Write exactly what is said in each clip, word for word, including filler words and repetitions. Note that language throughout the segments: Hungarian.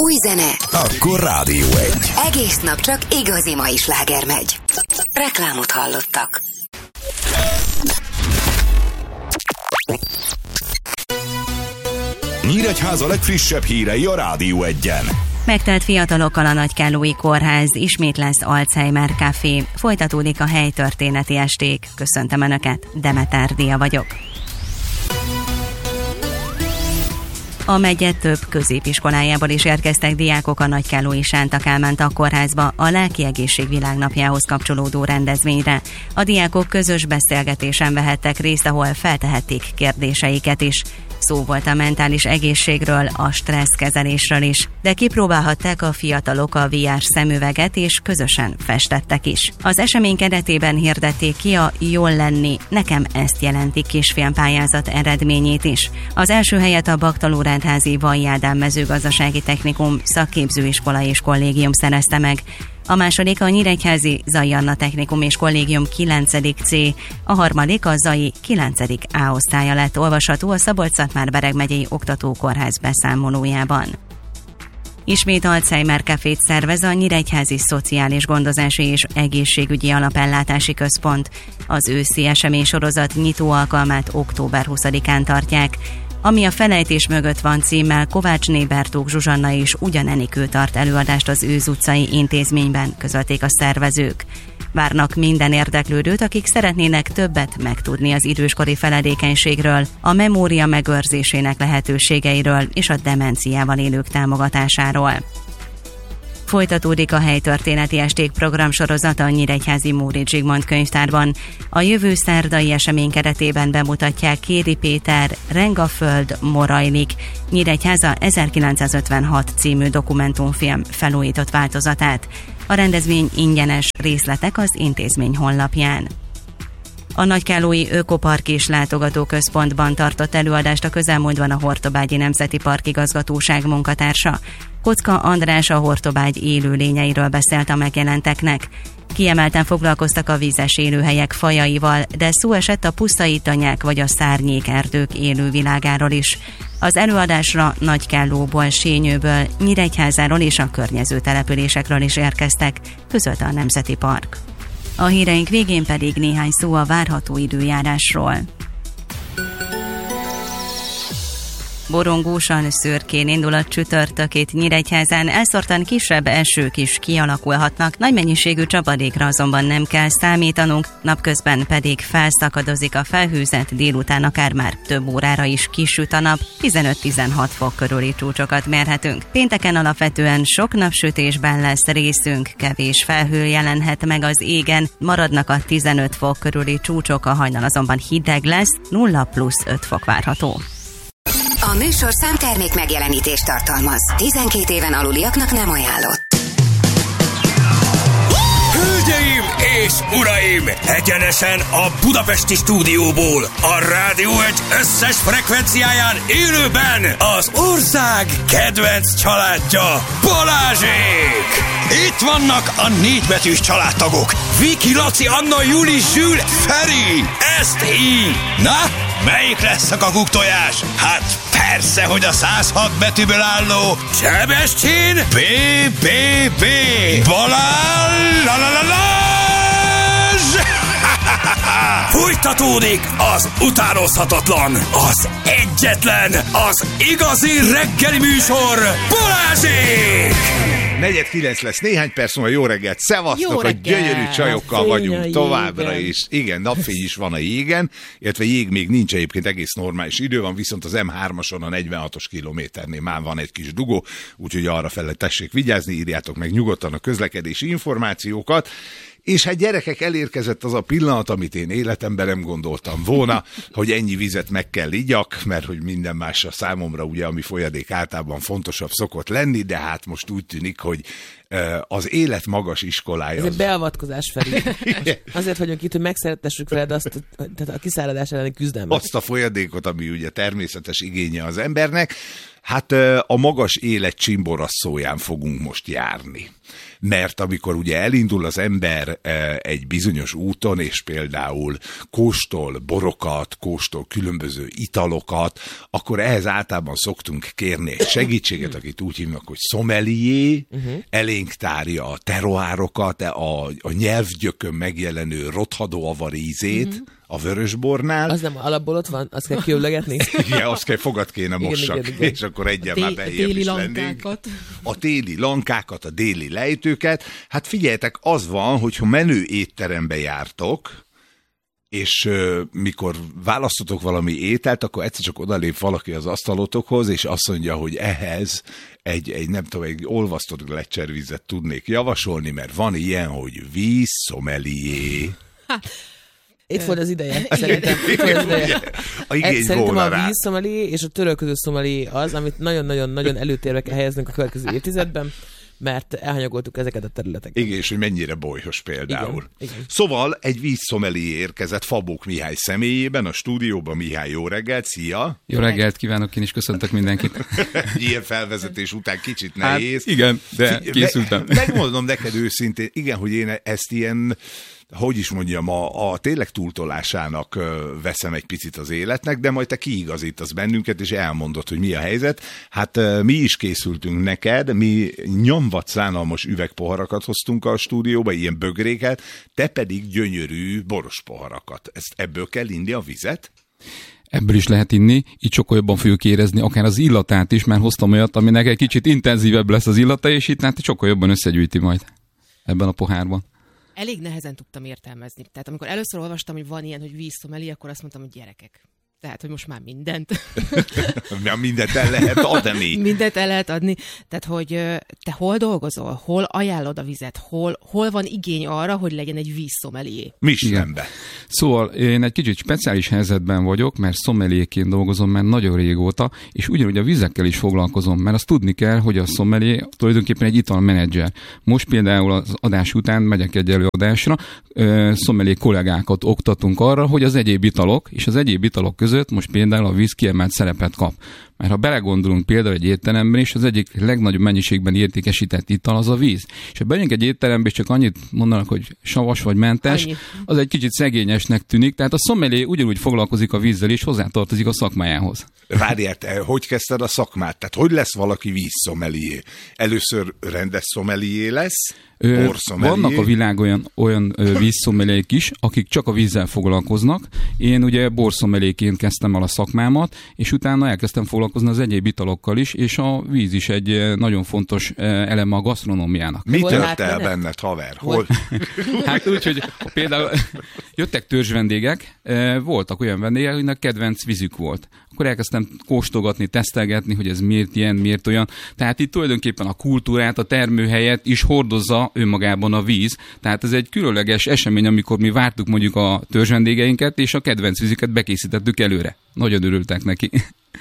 Új zene. Akkor Rádió egy. Egész nap csak igazi mai sláger megy. Reklámot hallottak. Nyíregyháza legfrissebb hírei a Rádió egyen. Megtelt fiatalokkal a Nagykállói Kórház, ismét lesz Alzheimer Café, folytatódik a helytörténeti esték. Köszöntöm Önöket, Demeter Dia vagyok. A megye több középiskolájából is érkeztek diákok a Nagykállói Sánta Kálmán Kórházba a Lelki Egészség Világnapjához kapcsolódó rendezvényre. A diákok közös beszélgetésen vehettek részt, ahol feltehették kérdéseiket is. Szó volt a mentális egészségről, a stresszkezelésről is, de kipróbálhatták a fiatalok a vé er szemüveget, és közösen festettek is. Az esemény keretében hirdették ki a Jól lenni, nekem ezt jelenti kisfilmpályázat eredményét is. Az első helyet a Baktalórendházi Vajj Ádám Mezőgazdasági Technikum szakképzőiskola és kollégium szerezte meg. A második a Nyíregyházi Zay Anna Technikum és Kollégium kilencedik C, a harmadik a Zay kilencedik A osztálya lett, olvasható a Szabolcs-Szatmár-Bereg megyei oktatókórház beszámolójában. Ismét Alzheimer Cafét szervez a Nyíregyházi Szociális Gondozási és Egészségügyi Alapellátási Központ. Az őszi eseménysorozat nyitó alkalmát október huszadikán tartják. Ami a Felejtés mögött van címmel Kovácsné Bertók Zsuzsanna és Ugyan Enikő tart előadást az Őz utcai intézményben, közölték a szervezők. Várnak minden érdeklődőt, akik szeretnének többet megtudni az időskori feledékenységről, a memória megőrzésének lehetőségeiről és a demenciával élők támogatásáról. Folytatódik a helytörténeti esték programsorozata a Nyíregyházi Móricz Zsigmond könyvtárban. A jövő szerdai esemény keretében bemutatják Kéri Péter Rengaföld Morajlik Nyíregyháza ezerkilencszázötvenhat című dokumentumfilm felújított változatát. A rendezvény ingyenes, részletek az intézmény honlapján. A Nagykállói Ökopark és Látogatóközpontban tartott előadást a közelmúltban a Hortobágyi Nemzeti Park igazgatóság munkatársa. Kocka András a Hortobágy élőlényeiről beszélt a megjelenteknek. Kiemelten foglalkoztak a vízes élőhelyek fajaival, de szó esett a pusztai tanyák vagy a szárnyék erdők élővilágáról is. Az előadásra Nagykállóból, Sényőből, Nyíregyházáról és a környező településekről is érkeztek, közölte a Nemzeti Park. A híreink végén pedig néhány szó a várható időjárásról. Borongósan, szürkén indul a csütörtök itt Nyíregyházán, elszórtan kisebb esők is kialakulhatnak, nagy mennyiségű csapadékra azonban nem kell számítanunk, napközben pedig felszakadozik a felhőzet, délután akár már több órára is kisüt a nap, tizenöt-tizenhat fok körüli csúcsokat mérhetünk. Pénteken alapvetően sok napsütésben lesz részünk, kevés felhő jelenhet meg az égen, maradnak a tizenöt fok körüli csúcsok, a hajnal azonban hideg lesz, nulla plusz öt fok várható. A műsor számtermék megjelenítést tartalmaz. tizenkét éven aluliaknak nem ajánlott. Hölgyeim és uraim! Egyenesen a budapesti stúdióból, a Rádió egy összes frekvenciáján élőben az ország kedvenc családja, Balázsék! Itt vannak a négybetűs családtagok. Viki, Laci, Anna, Juli, Zsül, Feri. Ezt így. Na, melyik lesz a kakuktojás? Hát persze, hogy a száz hat betűből álló Sebestyén B B B Balázs la la la Lázs! Fújtatódik az utánozhatatlan, az egyetlen, az igazi reggeli műsor, Balázsék! Negyed kilenc lesz, néhány perc múlva. Jó reggelt, szevasztok, a gyönyörű csajokkal vagyunk továbbra is. Igen, napfény is van a jégen, illetve jég még nincs, egyébként egész normális idő van, viszont az em hármason a negyvenhatos kilométernél már van egy kis dugó, úgyhogy arra fele tessék vigyázni, írjátok meg nyugodtan a közlekedési információkat. És hát gyerekek, elérkezett az a pillanat, amit én életemben nem gondoltam volna, hogy ennyi vizet meg kell igyak, mert hogy minden más a számomra, ugye, ami folyadék általában fontosabb szokott lenni, de hát most úgy tűnik, hogy az élet magas iskolája. Ez egy beavatkozás, Feri. Azért vagyunk itt, hogy megszeretessük veled azt, tehát a kiszáradás elleni küzdelmet. Azt a folyadékot, ami ugye természetes igénye az embernek. Hát a magas élet csimborasszóján fogunk most járni. Mert amikor ugye elindul az ember egy bizonyos úton, és például kóstol borokat, kóstol különböző italokat, akkor ehhez általában szoktunk kérni egy segítséget, akit úgy hívnak, hogy sommelier, uh-huh. elénk tárja a teroárokat, a, a nyelvgyökön megjelenő rothadó avarízét, uh-huh. a vörösbornál. Az nem alapból ott van, azt kell kiülegetni? Igen, azt kell, fogad kéne mossak, igen, igen, és akkor egyen té- már beljebb is lennénk. A téli lankákat, a déli lejtőket. Hát figyeljetek, az van, hogyha menő étterembe jártok, és uh, mikor választotok valami ételt, akkor egyszer csak odalép valaki az asztalotokhoz, és azt mondja, hogy ehhez egy, egy nem tudom, egy olvasztott gletszervizet tudnék javasolni, mert van ilyen, hogy víz sommelier. Itt volt az ideje, szerintem. Itt volt az ideje. A igény szerintem volna a rá. víz sommelier és a törölköző sommelier az, amit nagyon-nagyon-nagyon előtérbe kell helyeznünk a következő évtizedben, mert elhanyagoltuk ezeket a területeket. Igen, és hogy mennyire bolyhos például. Igen, igen. Szóval egy vízszomelié érkezett Fabók Mihály személyében, a stúdióban. Mihály, jó reggelt, szia! Jó reggelt kívánok, én is köszöntök mindenkit. Ilyen felvezetés után kicsit hát, nehéz. Igen, de készültem. Me- megmondom neked őszintén, igen, hogy én ezt ilyen, hogy is mondjam, a, a tényleg túltolásának ö, veszem egy picit az életnek, de majd te kiigazítasz bennünket, és elmondod, hogy mi a helyzet. Hát ö, mi is készültünk neked, mi nyomvat szánalmas üvegpoharakat hoztunk a stúdióba, ilyen bögréket, te pedig gyönyörű boros poharakat. Ezt, ebből kell inni a vizet? Ebből is lehet inni, így sokkal jobban fogjuk érezni, akár az illatát is, mert hoztam olyat, aminek egy kicsit intenzívebb lesz az illata, és itt hát sokkal jobban összegyűjti majd ebben a pohárban. Elég nehezen tudtam értelmezni. Tehát amikor először olvastam, hogy van ilyen, hogy vízszomeli, akkor azt mondtam, hogy gyerekek. Tehát, hogy most már mindent. mindent el lehet adni. mindent el lehet adni. Tehát, hogy te hol dolgozol, hol ajánlod a vizet, hol, hol van igény arra, hogy legyen egy vízszomelié. Michelinbe. Szóval én egy kicsit speciális helyzetben vagyok, mert szommelierként dolgozom már nagyon régóta, és ugyanúgy a vizekkel is foglalkozom, mert azt tudni kell, hogy a sommelier tulajdonképpen egy italmenedzser. Most például az adás után megyek egy előadásra, sommelier kollégákat oktatunk arra, hogy az egyéb italok és az egyéb italok között most például a víz kiemelt szerepet kap. Mert ha belegondolunk például egy étteremben is, az egyik legnagyobb mennyiségben értékesített ital az a víz. És ha bejönk egy étterembe, és csak annyit mondanak, hogy savas vagy mentes, annyi. Az egy kicsit szegényesnek tűnik. Tehát a sommelier ugyanúgy foglalkozik a vízzel, és hozzátartozik a szakmájához. Várjál, te hogy kezdted a szakmát? Tehát hogy lesz valaki vízszomelié? Először rendes szomelié lesz? Ö, vannak a világ olyan, olyan vízszomeliék is, akik csak a vízzel foglalkoznak. Én ugye borszomeliéként kezdtem el a szakmámat, és utána elkezdtem foglalkozni az egyéb italokkal is, és a víz is egy nagyon fontos eleme a gasztronómiának. Mi tört el benned, haver? Hol? Hát úgy, hogy például jöttek törzsvendégek, voltak olyan vendégek, akinek kedvenc vízük volt. Akkor elkezdtem kóstolgatni, tesztelgetni, hogy ez miért ilyen, miért olyan. Tehát itt tulajdonképpen a kultúrát, a termőhelyet is hordozza önmagában a víz. Tehát ez egy különleges esemény, amikor mi vártuk mondjuk a törzsvendégeinket, és a kedvenc vízüket bekészítettük előre. Nagyon örültek neki.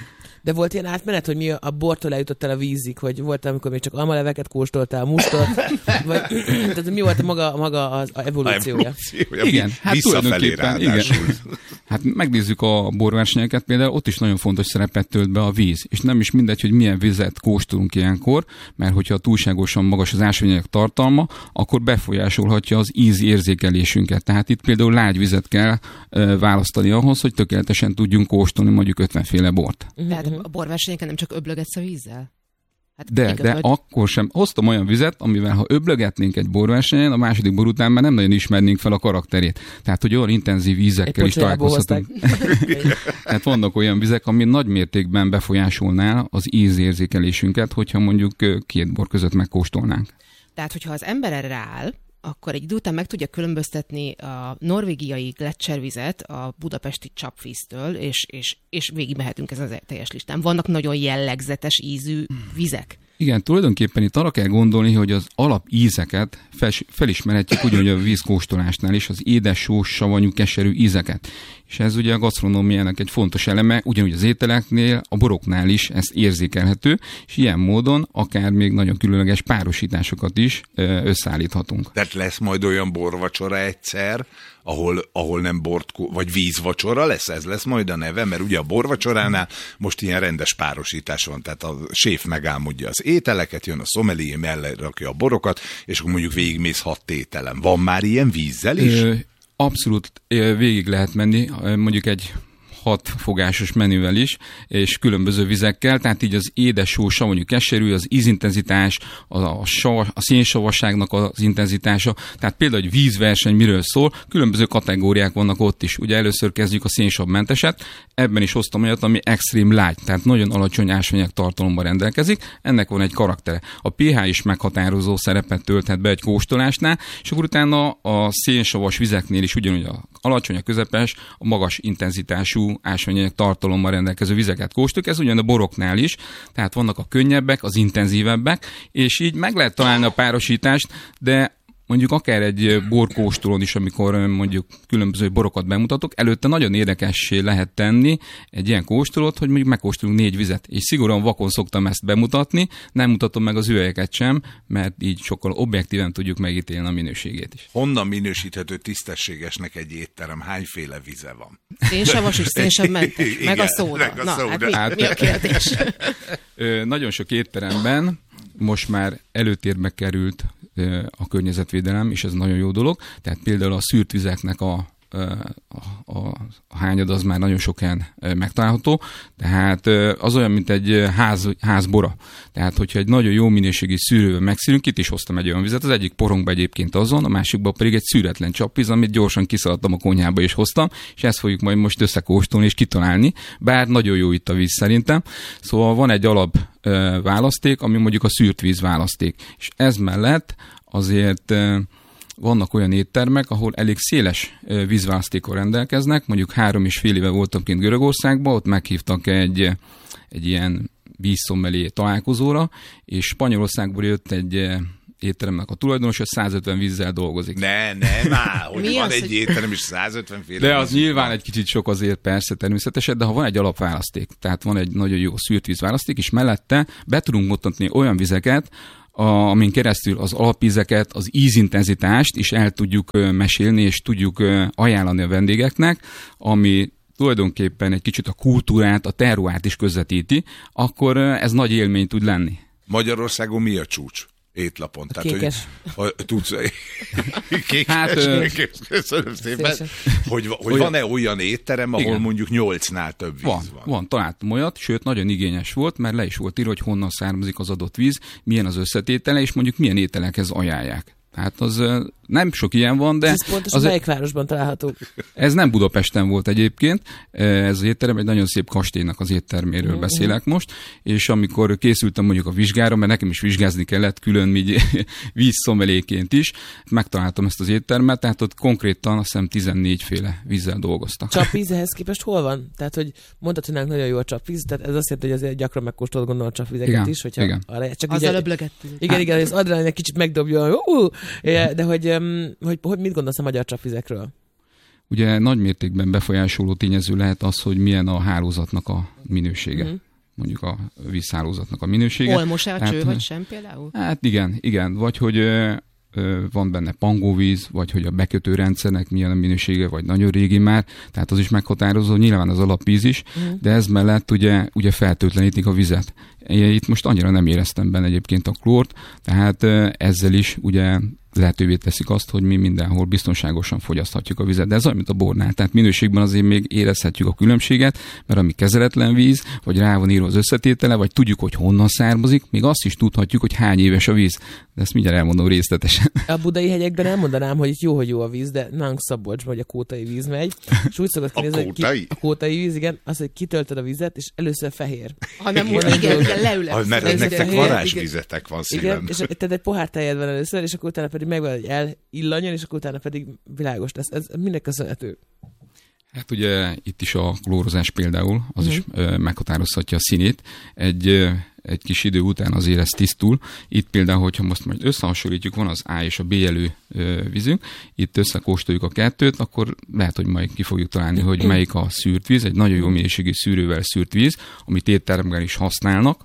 De volt ilyen átmenet, hogy mi a bortól eljutottál a vízig, vagy volt, amikor még csak almaleveket kóstoltál, mustort, vagy tehát mi volt maga, maga az evolúciója? evolúciója? Igen, hát tulajdonképpen, igen. Hát megnézzük a borversenyeket, például ott is nagyon fontos szerepet tölt be a víz, és nem is mindegy, hogy milyen vizet kóstolunk ilyenkor, mert hogyha túlságosan magas az ásványanyag tartalma, akkor befolyásolhatja az ízi érzékelésünket. Tehát itt például lágy vizet kell e, választani ahhoz, hogy tökéletesen tudjunk kóstolni mondjuk ötvenféle bort. Tehát a borversenyeken nem csak öblögetsz a vízzel? Hát de, igaz, de vagy... akkor sem. Hoztam olyan vizet, amivel ha öblögetnénk egy borversenyen, a második bor után már nem nagyon ismernénk fel a karakterét. Tehát, hogy olyan intenzív ízekkel is találkozhatunk. Tehát vannak olyan vizek, ami nagy mértékben befolyásolná az ízérzékelésünket, hogyha mondjuk két bor között megkóstolnánk. Tehát, hogyha az ember erre rááll, akkor egy idő után meg tudja különböztetni a norvégiai gletszervizet a budapesti csapvíztől, és, és, és végigmehetünk ezen a teljes listán. Vannak nagyon jellegzetes ízű vizek. Igen, tulajdonképpen itt arra kell gondolni, hogy az alapízeket fel, felismerhetjük ugyanúgy a vízkóstolásnál is, az édes, sós, savanyú, keserű ízeket. és ez ugye a gasztronómiának egy fontos eleme, ugyanúgy az ételeknél, a boroknál is ez érzékelhető, és ilyen módon akár még nagyon különleges párosításokat is összeállíthatunk. Tehát lesz majd olyan borvacsora egyszer, ahol, ahol nem bort, vagy vízvacsora lesz, ez lesz majd a neve, mert ugye a borvacsoránál most ilyen rendes párosítás van, tehát a séf megálmodja az ételeket, jön a szomelié, mellé rakja a borokat, és akkor mondjuk végigmész hat tételen. Van már ilyen vízzel is? Ö, abszolút végig lehet menni, mondjuk egy hat fogásos menüvel is, és különböző vizekkel, tehát így az édes, só, savanyú, keserű, az ízintenzitás, a, a, sav, a szénsavasságnak az intenzitása, tehát például egy vízverseny miről szól, különböző kategóriák vannak ott is. Ugye először kezdjük a szénsavmenteset, ebben is hoztam olyat, ami extreme light, tehát nagyon alacsony ásványanyag tartalommal rendelkezik, ennek van egy karaktere. A pH is meghatározó szerepet tölthet be egy kóstolásnál, és akkor utána a szénsavas vizeknél is ugyanúgy a alacsony, a közepes, a magas intenzitású ásványanyag tartalommal rendelkező vizeket kóstoljuk, ez ugyan a boroknál is, tehát vannak a könnyebbek, az intenzívebbek, és így meg lehet találni a párosítást, de mondjuk akár egy borkóstolón is, amikor mondjuk különböző borokat bemutatok, előtte nagyon érdekessé lehet tenni egy ilyen kóstolót, hogy mondjuk megkóstolunk négy vizet, és szigorúan vakon szoktam ezt bemutatni, nem mutatom meg az üvegeket sem, mert így sokkal objektíven tudjuk megítélni a minőségét is. Honnan minősíthető tisztességesnek egy étterem? Hányféle vize van? Szénsavas és szénsavmentes, meg a szóda. Meg a Na, szóda. hát mi, Hát, mi a kérdés? Nagyon sok étteremben most már előtérbe került a környezetvédelem, és ez nagyon jó dolog. Tehát például a szűrt vizeknek a, a, a, a hányad az már nagyon sok helyen megtalálható. Tehát az olyan, mint egy ház, házbora. Tehát, hogyha egy nagyon jó minőségű szűrővel megszűrünk, itt is hoztam egy olyan vizet, az egyik porongba egyébként azon, a másikban pedig egy szűretlen csapvíz, amit gyorsan kiszaladtam a konyhába és hoztam, és ezt fogjuk majd most összekóstolni és kitalálni, bár nagyon jó itt a víz szerintem. Szóval van egy alap választék, ami mondjuk a szűrt víz választék. És ez mellett azért vannak olyan éttermek, ahol elég széles vízválasztékkal rendelkeznek, mondjuk három és fél éve voltam kint Görögországban, ott meghívtak egy, egy ilyen vízszommelé találkozóra, és Spanyolországból jött egy étteremnek a tulajdonos, az százötven vízzel dolgozik. Ne, ne, már, hogy Mi van az, egy hogy... étterem is százötven féle. De az nyilván egy kicsit sok azért persze természetesen, de ha van egy alapválaszték, tehát van egy nagyon jó szűrt vízválaszték, és mellette be tudunk mutatni olyan vizeket, a, amin keresztül az alapvízeket, az ízintenzitást is el tudjuk mesélni, és tudjuk ajánlani a vendégeknek, ami tulajdonképpen egy kicsit a kultúrát, a terroárt is közvetíti, akkor ez nagy élmény tud lenni. Magyarországon mi a csúcs? Étlapon. A kékes. Tehát, hogy, tudsz, kékes, hát, kékes, köszönöm szépen. Hogy, hogy olyan, van-e olyan étterem, ahol igen, mondjuk nyolcnál több víz van? Van, van, találtam olyat, sőt nagyon igényes volt, mert le is volt írva, hogy honnan származik az adott víz, milyen az összetétele, és mondjuk milyen ételekhez ajánlják. Hát az nem sok ilyen van, de... Ez pontosan melyik városban található? Ez nem Budapesten volt egyébként, ez az étterem, egy nagyon szép kastélynak az étterméről uh-huh. beszélek most, és amikor készültem mondjuk a vizsgára, mert nekem is vizsgázni kellett külön így vízszomeléként is, megtaláltam ezt az éttermet, tehát ott konkrétan azt hiszem tizennégy féle vízzel dolgoztak. Csapvíz ehhez képest hol van? Tehát, hogy mondtad, hogy nálunk nagyon jó a csapvíz, tehát ez azt jelenti, hogy azért gyakran megkóstolod gondolom a csapvizeket igen, is, hogyha igen. Arra, csak azzal öblögettünk. Igen, hát. igen, az adrenalin egy kicsit megdobja, uh, de hogy, um, hogy, hogy mit gondolsz a magyar csapvizekről? Ugye nagy mértékben befolyásoló tényező lehet az, hogy milyen a hálózatnak a minősége. Mm. mondjuk a vízhálózatnak a minősége. Olmos-e a cső, vagy sem például? Hát igen, igen. Vagy hogy ö, ö, van benne pangóvíz, vagy hogy a bekötő rendszernek milyen a minősége, vagy nagyon régi már, tehát az is meghatározó, nyilván az alapvíz is, mm. de ez mellett ugye, ugye feltöltlenítik a vizet. Itt most annyira nem éreztem benne egyébként a klórt, tehát ö, ezzel is ugye lehetővé teszik azt, hogy mi mindenhol biztonságosan fogyaszthatjuk a vizet. De ez olyan, mint a bornál. Tehát minőségben azért még érezhetjük a különbséget, mert ami kezeletlen víz, vagy rá van írva az összetétele, vagy tudjuk, hogy honnan származik, még azt is tudhatjuk, hogy hány éves a víz. De ezt mindjárt elmondom részletesen. A budai hegyekben elmondanám, hogy itt jó, hogy jó a víz, de nálunk Szabolcsban, hogy a kótai víz megy. És úgy szokott kinézni, hogy ki, a kótai víz, igen, az, hogy kitöltöd a vizet, és először fehér. Hanem igen, igen, igen, leülök. Mert nektek varázsvizetek van szívem. Igen, és tehát egy pohár tejed van először, és akkor utána pedig megvan, hogy elillanjon, és akkor utána pedig világos lesz. Ez minek köszönhető? Hát ugye itt is a klórozás például, az uh-huh. is ö, meghatározhatja a színét. Egy ö, egy kis idő után azért ez tisztul. Itt például, hogyha most majd összehasonlítjuk, van az A és a B jelű vízünk, itt összekóstoljuk a kettőt, akkor lehet, hogy majd ki fogjuk találni, hogy melyik a szűrt víz, egy nagyon jó minőségű szűrővel szűrt víz, amit étteremben is használnak.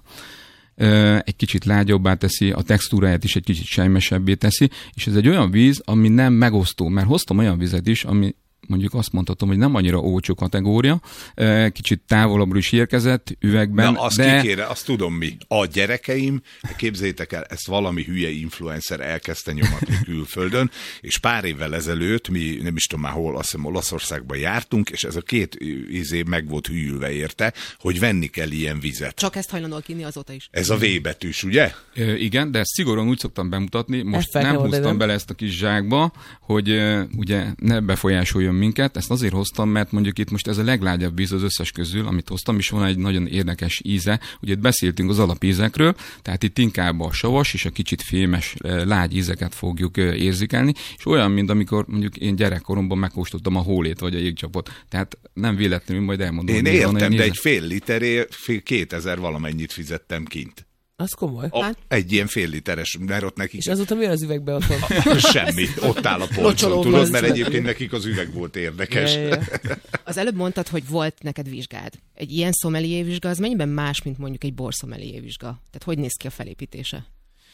Egy kicsit lágyabbá teszi, a textúráját is egy kicsit sejmesebbé teszi, és ez egy olyan víz, ami nem megosztó, mert hoztam olyan vizet is, ami mondjuk azt mondhatom, hogy nem annyira olcsó kategória, kicsit távolabbról is érkezett üvegben. Na, azt de... kikére, azt tudom mi. A gyerekeim, képzeljétek el, ezt valami hülye influencer elkezdte nyomatni külföldön, és pár évvel ezelőtt, mi nem is tudom már hol, azt hiszem Olaszországban jártunk, és ez a két izé meg volt hűlve érte, hogy venni kell ilyen vizet. Csak ezt hajlandóak inni azóta is. Ez a V betűs, ugye? E, igen, de szigorúan úgy szoktam bemutatni, most nem húztam bele ezt a kis zsákba, hogy e, ugye ne befolyásoljon minket, ezt azért hoztam, mert mondjuk itt most ez a leglágyabb víz az összes közül, amit hoztam, és van egy nagyon érdekes íze. Ugye itt beszéltünk az alapízekről, tehát itt inkább a savas és a kicsit fémes, lágy ízeket fogjuk érzékelni, és olyan, mint amikor mondjuk én gyerekkoromban megkóstoltam a hólét vagy a jégcsapot. Tehát nem véletlenül, majd elmondom. Én értem, de egy fél literért kétezer valamennyit fizettem kint. Az komoly. A, egy ilyen fél literes, mert ott nekik... És azóta mi az üvegbe otthon? Semmi, ott áll a polcon, tudod, mert egyébként nekik az üveg volt érdekes. Ja, ja. Az előbb mondtad, hogy volt neked vizsgád. Egy ilyen szomelié vizsga, az mennyiben más, mint mondjuk egy borszomelié vizsga? Tehát hogy néz ki a felépítése?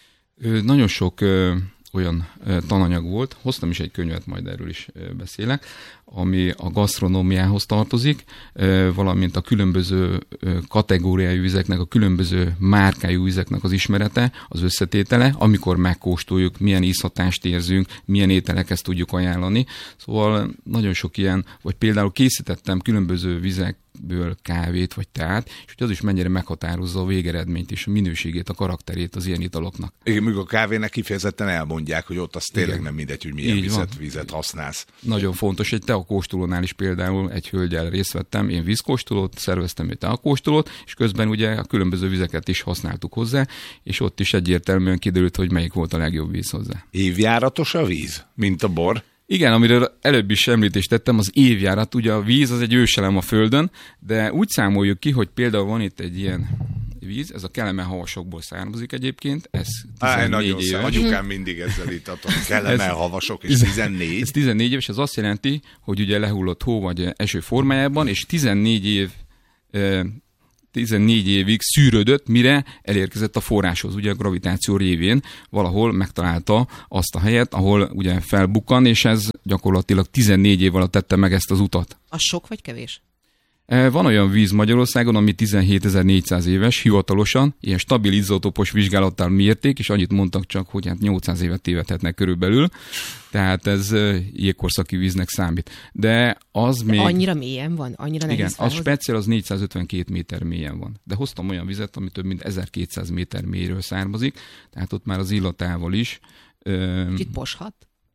Ö, nagyon sok ö, olyan ö, tananyag volt, hoztam is egy könyvet, majd erről is ö, beszélek, ami a gasztronómiához tartozik, valamint a különböző kategóriájú vizeknek, a különböző márkájú vizeknek az ismerete, az összetétele, amikor megkóstoljuk, milyen ízhatást érzünk, milyen ételekhez tudjuk ajánlani. Szóval nagyon sok ilyen, vagy például készítettem különböző vizekből kávét vagy teát, és hogy az is mennyire meghatározza a végeredményt és a minőségét, a karakterét az ilyen italoknak. Igen, míg a kávének kifejezetten elmondják, hogy ott az tényleg Igen. nem mindegy, hogy milyen vizet, vizet használsz. Nagyon fontos, egy teakóstolónál is például egy hölgyel részt vettem, én vízkóstolót, szerveztem egy teakóstolót, és közben ugye a különböző vizeket is használtuk hozzá, és ott is egyértelműen kiderült, hogy melyik volt a legjobb víz hozzá. Évjáratos a víz, mint a bor? Igen, amiről előbb is említést tettem, az évjárat, ugye a víz az egy őselem a Földön, de úgy számoljuk ki, hogy például van itt egy ilyen víz, ez a Kelemen-havasokból származik egyébként, ez tizennégy éves. Anyukám mindig ezzel itatom, Kelemen-havasok, és tizennégy. Ez tizennégy éves, ez azt jelenti, hogy ugye lehullott hó vagy eső formájában, és tizennégy év tizennégy évig szűrődött, mire elérkezett a forráshoz, ugye a gravitáció révén valahol megtalálta azt a helyet, ahol ugye felbukkan, és ez gyakorlatilag tizennégy év alatt tette meg ezt az utat. Az sok vagy kevés? Van olyan víz Magyarországon, ami tizenhétezer-négyszáz éves, hivatalosan, ilyen stabil izotópos vizsgálattal mérték, és annyit mondtak csak, hogy hát nyolcszáz évet tévedhetnek körülbelül. Tehát ez jégkorszaki víznek számít. De az De még... annyira mélyen van? Annyira nehéz Igen, felhozni? a speciál az négyszázötvenkét méter mélyen van. De hoztam olyan vizet, ami több mint ezerkétszáz méter mélyről származik, tehát ott már az illatával is. Kicsit poshat?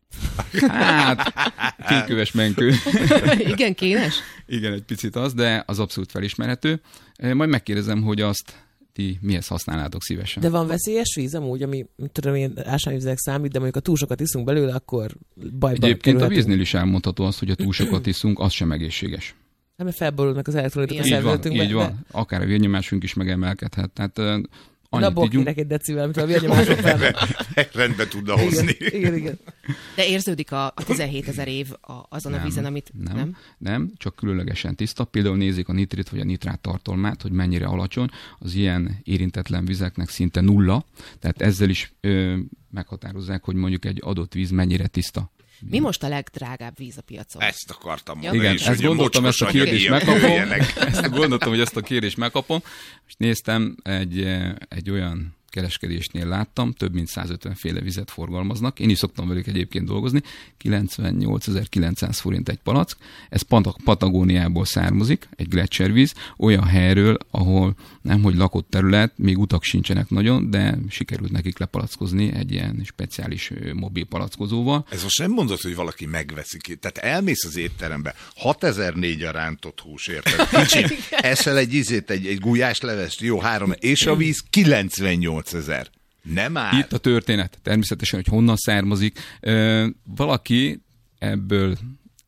Hát, kéköves menkő. Igen, kénes? Igen, egy picit az, de az abszolút felismerhető. Majd megkérdezem, hogy azt ti mihez használnátok szívesen. De van veszélyes víz amúgy, ami tudom én ásványvizek számít, de mondjuk a túl sokat iszunk belőle, akkor bajba Egyébként kerülhetünk. a víznél is elmondható az, hogy a túl sokat iszunk, az sem egészséges. Hát mert felborulnak az elektrolitok a Így van, szervezetünkbe. így van. Akár a vérnyomásunk is megemelkedhet. Tehát Na bokérek egy decivel, amit a vérnyomások fel. Rendbe tudna hozni. Igen, igen, igen. De érződik a, a tizenhétezer év a, azon nem, a vízen, amit nem, nem? Nem, csak különlegesen tiszta. Például nézik a nitrit vagy a nitrát tartalmát, hogy mennyire alacsony. Az ilyen érintetlen vizeknek szinte nulla. Tehát ezzel is ö, meghatározzák, hogy mondjuk egy adott víz mennyire tiszta. Mi most a legdrágább víz a piacon? Ezt akartam mondani. Igen, is, ezt gondoltam, ezt a kérdést megkapom. Ezt gondoltam, hogy ezt a kérdést megkapom. És néztem, egy, egy olyan kereskedésnél láttam, több mint százötven féle vizet forgalmaznak. Én is szoktam velük egyébként dolgozni. kilencvennyolcezer-kilencszáz forint egy palack. Ez Patagóniából származik, egy gletszervíz, olyan helyről, ahol nemhogy lakott terület, még utak sincsenek nagyon, de sikerült nekik lepalackozni egy ilyen speciális mobil palackozóval. Ez most nem mondod, hogy valaki megveszi ki. Tehát elmész az étterembe, hatezer-négy a rántott hús, érted? Kicsit eszel egy izét, egy, egy gulyáslevest, jó, három, és a víz kilencvennyolcezer. Nem áll. Itt a történet. Természetesen, hogy honnan származik. Ö, valaki ebből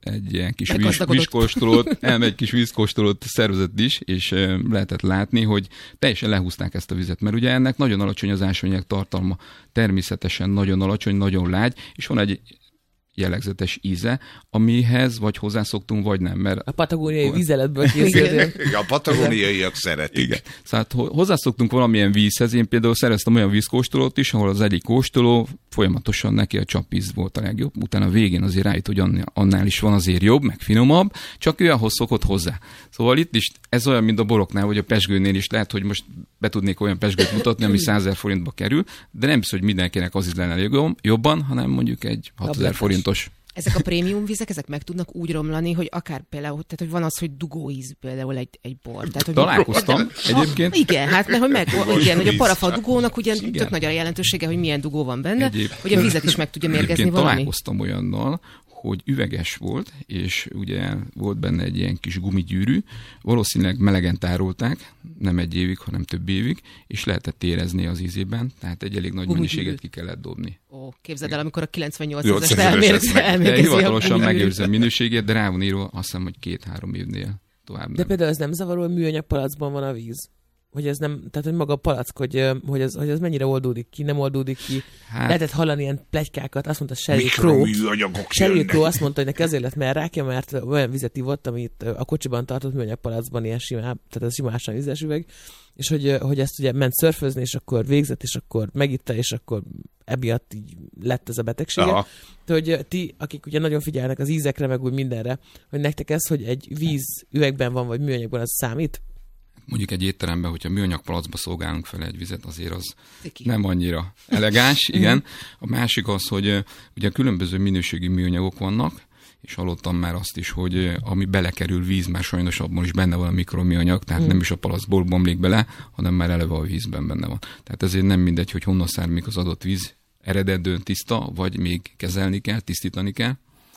egy ilyen kis víz, vízkóstolót, elmegy egy kis vízkóstolót szervezett is, és lehetett látni, hogy teljesen lehúzták ezt a vizet, mert ugye ennek nagyon alacsony az ásványanyag tartalma, természetesen nagyon alacsony, nagyon lágy, és van egy jellegzetes íze, amihez vagy hozzászoktunk, vagy nem. Mert a patagóniai vízeletből készültél. A patagóniaiak szeretik. Igen. Szóval hozzászoktunk valamilyen vízhez. Én például szereztem olyan vízkóstolót is, ahol az egyik kóstoló folyamatosan neki a csapvíz volt a legjobb. Utána a végén azért rájött, hogy annál is van azért jobb, meg finomabb, csak ő ahhoz szokott hozzá. Szóval itt is ez olyan, mint a boroknál, vagy a pezsgőnél is lehet, hogy most be tudnék olyan pezsgőt mutatni, ami százezer forintba kerül, de nem biztos, hogy mindenkinek az is lenne jobban, hanem mondjuk egy hatezer forintos. Ezek a prémium vizek, ezek meg tudnak úgy romlani, hogy akár például, tehát hogy van az, hogy dugóíz például egy, egy bor. Tehát, hogy találkoztam de, egyébként. Igen, hát mert hogy meg, igen, hogy a parafa dugónak ugye igen. tök nagy a jelentősége, hogy milyen dugó van benne, egyébként, hogy a vizet is meg tudja mérgezni valami. Találkoztam olyannal, hogy üveges volt, és ugye volt benne egy ilyen kis gumigyűrű, valószínűleg melegen tárolták, nem egy évig, hanem több évig, és lehetett érezni az ízében, tehát egy elég nagy mennyiséget ki kellett dobni. Ó, képzeld el, amikor a kilencvennyolcas elmérgezi. Hivatalosan megőrzem minőségét, de rá van írva, azt hiszem, hogy két-három évnél tovább nem. De például ez nem zavaró, hogy műanyag palacban van a víz? Hogy ez nem, tehát hogy maga a palack, hogy, hogy, ez, hogy ez mennyire oldódik ki, nem oldódik ki. Hát, lehetett hallani ilyen pletykákat, azt mondta Sheryl Crow. Sheryl Crow azt mondta, hogy neki azért lett merrákja, mert olyan vizet ivott, amit a kocsiban tartott műanyag palackban, ilyen simá, tehát ez simásan vizes üveg, és hogy, hogy ezt ugye ment szörfözni, és akkor végzett, és akkor megitta, és akkor emiatt így lett ez a betegsége. Aha. Hogy ti, akik ugye nagyon figyelnek az ízekre, meg úgy mindenre, hogy nektek ez, hogy egy víz üvegben van, vagy műanyagban, az számít? Mondjuk egy étteremben, hogyha műanyag palacba szolgálunk fel egy vizet, azért az nem annyira elegáns, igen. A másik az, hogy ugye különböző minőségi műanyagok vannak, és hallottam már azt is, hogy ami belekerül víz, már sajnos abban is benne van a mikroműanyag, tehát mm. nem is a palacból bomlik bele, hanem már eleve a vízben benne van. Tehát ezért nem mindegy, hogy honnan származik az adott víz, eredetdően tiszta, vagy még kezelni kell, tisztítani kell.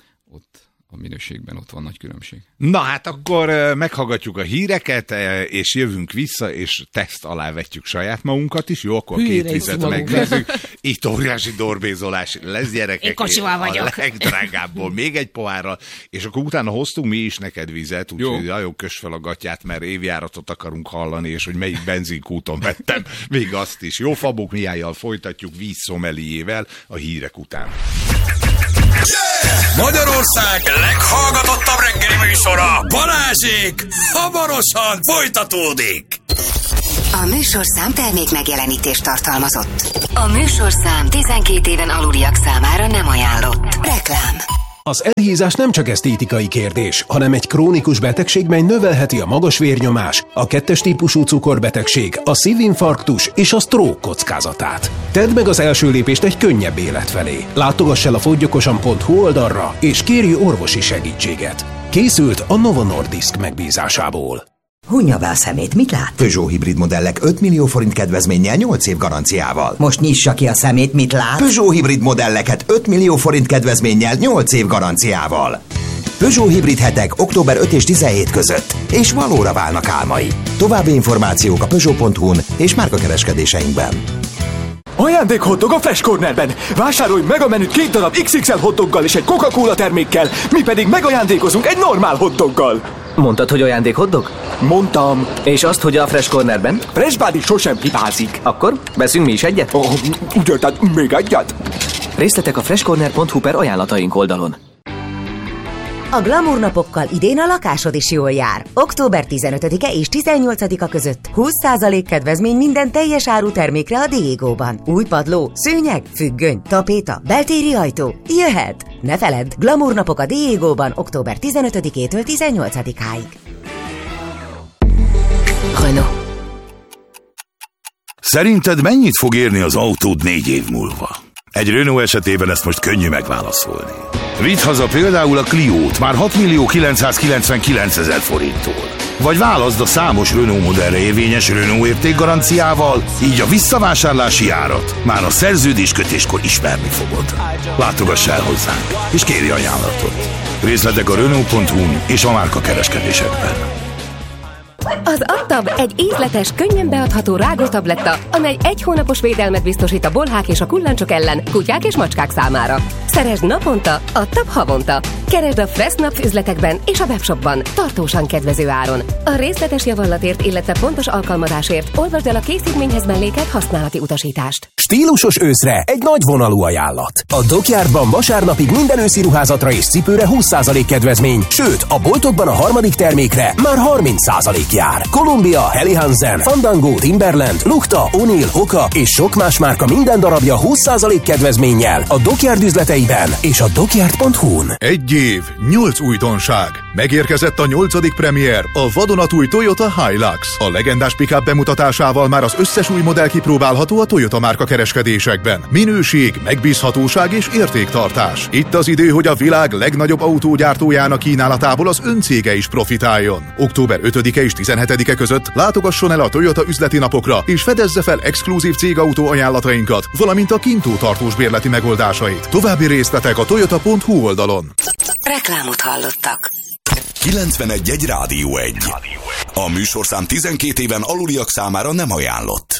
Ott a minőségben ott van nagy különbség. Na hát akkor meghallgatjuk a híreket, és jövünk vissza, és teszt alá vetjük saját magunkat is. Jó, akkor Hűre két vizet megnézzük. Itt óriási dorbézolás lesz, gyerekek. Én kocsival vagyok. A legdrágábbból még egy pohárral, és akkor utána hoztunk mi is neked vizet, úgyhogy nagyon kös fel a gatyát, mert évjáratot akarunk hallani, és hogy melyik benzinkúton vettem, még azt is. Jó, Fabók Mihályjal folytatjuk vízszomeliével a hírek után. Magyarország leghallgatottabb reggeli műsora, Balázsék, hamarosan folytatódik. A műsorszám termék megjelenítést tartalmazott. A műsorszám tizenkét éven aluliak számára nem ajánlott. Reklám. Az elhízás nem csak esztétikai kérdés, hanem egy krónikus betegség, mely növelheti a magas vérnyomás, a kettes típusú cukorbetegség, a szívinfarktus és a stroke kockázatát. Tedd meg az első lépést egy könnyebb élet felé. Látogass el a fogyjokosan pont hu oldalra, és kérj orvosi segítséget. Készült a Novo Nordisk megbízásából. Hunja be a szemét, mit lát? Peugeot hibrid modellek öt millió forint kedvezménnyel nyolc év garanciával. Most nyissa ki a szemét, mit lát? Peugeot hibrid modelleket öt millió forint kedvezménnyel nyolc év garanciával. Peugeot hibrid hetek október ötödike és tizenhetedike között, és valóra válnak álmai. További információk a peugeot pont hu-n és márkakereskedéseinkben. Ajándékhotdog a Fresh Cornerben! Vásárolj meg a menüt két darab iksz iksz el hotdoggal és egy Coca-Cola termékkel, mi pedig megajándékozunk egy normál hotdoggal. Mondtad, hogy ajándékhotdog? Mondtam. És azt, hogy a Fresh Cornerben? Fresh Body sosem hibázik. Akkor veszünk mi is egyet? Oh, ugye, tehát még egyet? Részletek a freshcorner pont hu per ajánlataink oldalon. A Glamour napokkal idén a lakásod is jól jár. október tizenötödike és tizennyolcadika között húsz százalék kedvezmény minden teljes áru termékre a Diegóban. Új padló, szőnyeg, függöny, tapéta, beltéri ajtó. Jöhet! Ne feledd, Glamour napok a Diegóban október tizenötödikétől tizennyolcadikáig. Renault. Szerinted mennyit fog érni az autód négy év múlva? Egy Renault esetében ezt most könnyű megválaszolni. Vidd haza például a Cliót már hat millió kilencszázkilencvenkilencezer forinttól. Vagy válaszd a számos Renault modellre érvényes Renault értékgaranciával, így a visszavásárlási árat már a szerződéskötéskor ismerni fogod. Látogass el hozzánk, és kérj ajánlatot. Részletek a Renault pont hu-n és a márkakereskedésekben. Az Adtab egy ízletes, könnyen beadható rágótabletta, amely egy hónapos védelmet biztosít a bolhák és a kullancsok ellen, kutyák és macskák számára. Szeresd naponta, Adtab havonta. Keresd a Fressnapf üzletekben és a webshopban tartósan kedvező áron. A részletes javallatért, illetve pontos alkalmazásért olvasd el a készítményhez mellékelt használati utasítást. Stílusos őszre egy nagy vonalú ajánlat. A Dockyardban vasárnapig minden őszi ruházatra és cipőre húsz százalék kedvezmény, sőt, a boltokban a harmadik termékre már harminc százalék jár. Columbia, Helly Hansen, Fandango, Timberland, Lukta, O'Neill, Hoka és sok más márka minden darabja húsz százalék kedvezménnyel a Dockyard üzleteiben és a dockyard pont hu-n. Egy év, nyolc újdonság. Megérkezett a nyolcadik premier, a vadonatúj Toyota Hilux. A legendás pick-up bemutatásával már az összes új modell kipróbálható a Toyota márka kereskedésekben. Minőség, megbízhatóság és értéktartás. Itt az idő, hogy a világ legnagyobb autógyártójának kínálatából az öncége is profitáljon. október ötödike és tizenhetedike között látogasson el a Toyota üzleti napokra, és fedezze fel exkluzív cégautó ajánlatainkat, valamint a kintó tartós bérleti megoldásait. További részletek a toyota pont hu oldalon. Reklámot hallottak. kilencvenegy egy Rádió egy. A műsorszám tizenkét éven aluliak számára nem ajánlott.